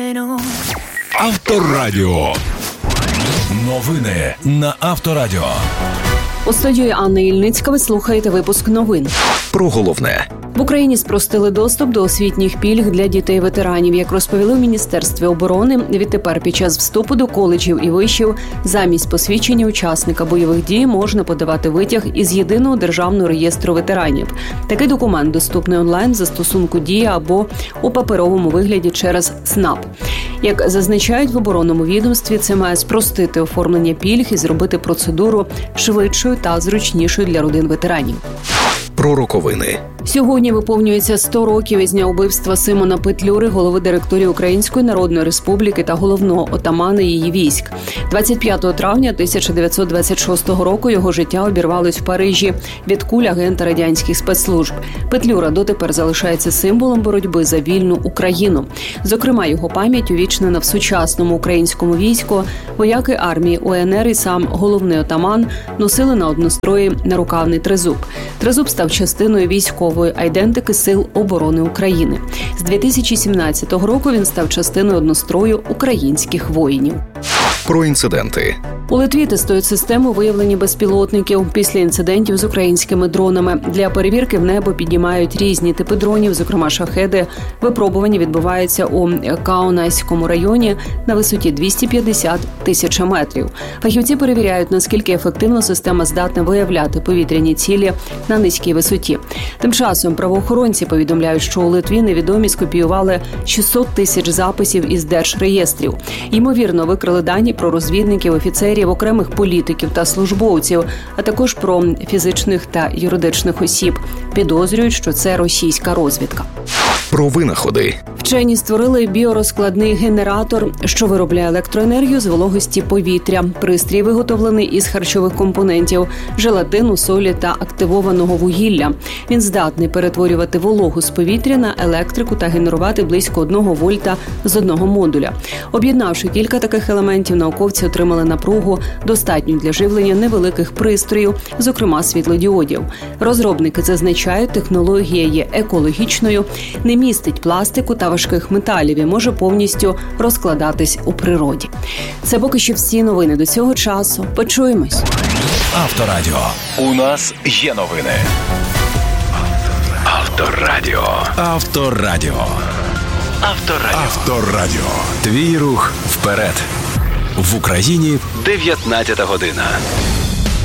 Авторадіо. Новини на Авторадіо. У студії Анна Ільницька ви слухаєте випуск новин. Про головне. В Україні спростили доступ до освітніх пільг для дітей-ветеранів. Як розповіли в Міністерстві оборони, відтепер під час вступу до коледжів і вишів замість посвідчення учасника бойових дій можна подавати витяг із Єдиного державного реєстру ветеранів. Такий документ доступний онлайн в застосунку «Дія» або у паперовому вигляді через СНАП. Як зазначають в оборонному відомстві, це має спростити оформлення пільг і зробити процедуру швидшою та зручнішою для родин ветеранів. Про роковини. Сьогодні виповнюється 100 років із дня убивства Симона Петлюри, голови директорів Української Народної Республіки та головного отамана її військ. 25 травня 1926 року його життя обірвалось в Парижі від куль агента радянських спецслужб. Петлюра дотепер залишається символом боротьби за вільну Україну. Зокрема, його пам'ять увічнена в сучасному українському війську. Вояки армії УНР і сам головний отаман носили на однострої нарукавний тризуб. Тризуб став частиною військової айдентики Сил оборони України. З 2017 року він став частиною однострою українських воїнів. Про інциденти. У Литві тестують систему виявлення безпілотників після інцидентів з українськими дронами. Для перевірки в небо піднімають різні типи дронів, зокрема шахеди. Випробування відбуваються у Каунаському районі на висоті 250 тисяч метрів. Фахівці перевіряють, наскільки ефективно система здатна виявляти повітряні цілі на низькій висоті. Тим часом правоохоронці повідомляють, що у Литві невідомі скопіювали 600 тисяч записів із держреєстрів. Ймовірно, викрили дані про розвідників, офіцерів, окремих політиків та службовців, а також про фізичних та юридичних осіб. Підозрюють, що це російська розвідка. Про винаходи. Вчені створили біорозкладний генератор, що виробляє електроенергію з вологості повітря. Пристрій виготовлений із харчових компонентів – желатину, солі та активованого вугілля. Він здатний перетворювати вологу з повітря на електрику та генерувати близько 1 вольта з одного модуля. Об'єднавши кілька таких елементів, науковці отримали напругу, достатню для живлення невеликих пристроїв, зокрема світлодіодів. Розробники зазначають, технологія є екологічною, не містить пластику та важких металів і може повністю розкладатись у природі. Це поки що всі новини до цього часу. Почуємось. Авторадіо. У нас є новини. Авторадіо. Авторадіо. Авторадіо. Авторадіо. Твій рух вперед. В Україні 19 година.